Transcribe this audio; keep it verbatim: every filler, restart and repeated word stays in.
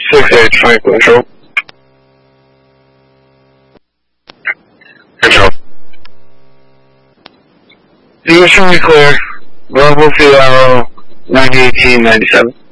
six eight five control. Control. Ignition clear. Bravo Fiaro nine eighteen ninety seven.